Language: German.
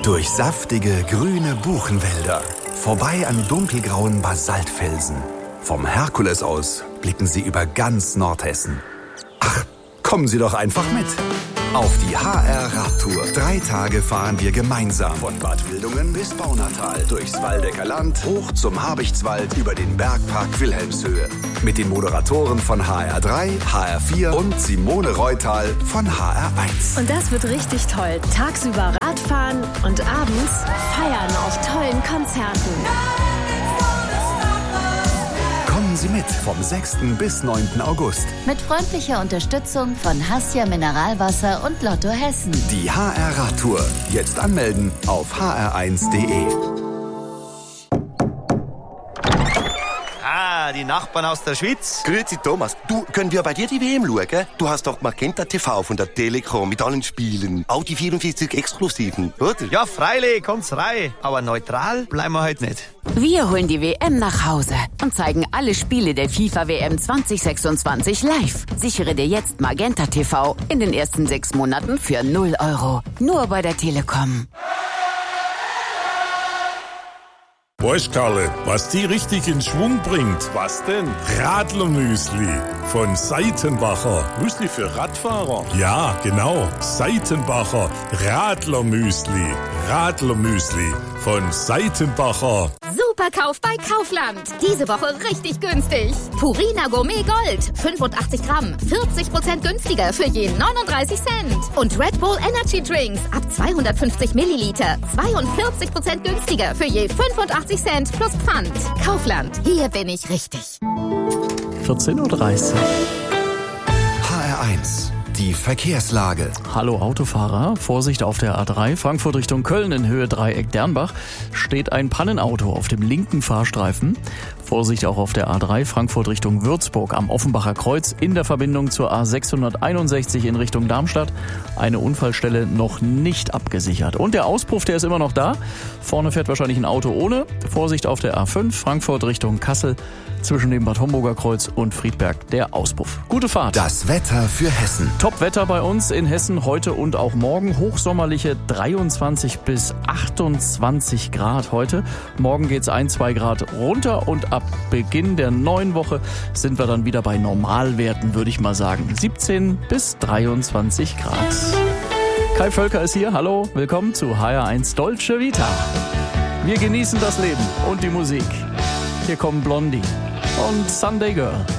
Durch saftige, grüne Buchenwälder, vorbei an dunkelgrauen Basaltfelsen. Vom Herkules aus blicken Sie über ganz Nordhessen. Ach, kommen Sie doch einfach mit. Auf die HR-Radtour. 3 Tage fahren wir gemeinsam von Bad Wildungen bis Baunatal, durchs Waldecker Land, hoch zum Habichtswald, über den Bergpark Wilhelmshöhe. Mit den Moderatoren von HR3, HR4 und Simone Reutal von HR1. Und das wird richtig toll. Tagsüber Radfahren und abends feiern auf tollen Konzerten. Kommen Sie mit vom 6. bis 9. August. Mit freundlicher Unterstützung von Hassia Mineralwasser und Lotto Hessen. Die HR-Radtour. Jetzt anmelden auf hr1.de. Die Nachbarn aus der Schweiz. Grüezi Thomas, du, können wir bei dir die WM schauen? Du hast doch Magenta TV von der Telekom mit allen Spielen. Auch die 44 Exklusiven, oder? Ja, freilich, kommt's rein. Aber neutral bleiben wir heute nicht. Wir holen die WM nach Hause und zeigen alle Spiele der FIFA-WM 2026 live. Sichere dir jetzt Magenta TV in den ersten 6 Monaten für 0 €. Nur bei der Telekom. Weißt Karle, was die richtig in Schwung bringt? Was denn? Radlermüsli von Seitenbacher. Müsli für Radfahrer? Ja, genau. Seitenbacher Radlermüsli. Radlermüsli von Seitenbacher. Superkauf bei Kaufland. Diese Woche richtig günstig. Purina Gourmet Gold. 85 Gramm. 40% günstiger für je 39 Cent. Und Red Bull Energy Drinks ab 250 Milliliter. 42% günstiger für je 85 Cent plus Pfand. Kaufland. Hier bin ich richtig. 14:30 Uhr. HR1. Die Verkehrslage. Hallo Autofahrer, Vorsicht auf der A3, Frankfurt Richtung Köln in Höhe Dreieck Dernbach steht ein Pannenauto auf dem linken Fahrstreifen. Vorsicht auch auf der A3, Frankfurt Richtung Würzburg am Offenbacher Kreuz in der Verbindung zur A661 in Richtung Darmstadt. Eine Unfallstelle noch nicht abgesichert. Und der Auspuff, der ist immer noch da. Vorne fährt wahrscheinlich ein Auto ohne. Vorsicht auf der A5, Frankfurt Richtung Kassel zwischen dem Bad Homburger Kreuz und Friedberg der Auspuff. Gute Fahrt. Das Wetter für Hessen. Top-Wetter bei uns in Hessen heute und auch morgen. Hochsommerliche 23 bis 28 Grad heute. Morgen geht's 1-2 Grad runter und ab Beginn der neuen Woche sind wir dann wieder bei Normalwerten, würde ich mal sagen. 17 bis 23 Grad. Kai Völker ist hier. Hallo, willkommen zu HR1 Dolce Vita. Wir genießen das Leben und die Musik. Hier kommen Blondie und Sunday Girl.